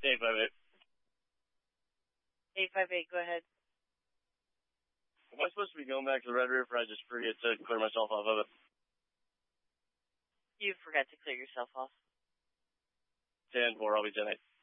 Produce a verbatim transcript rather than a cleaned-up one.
eight five eight. eight five eight, go ahead. Am I supposed to be going back to the Red Roof, or I just forget to clear myself off of it? You forgot to clear yourself off. ten four, I'll be ten eight.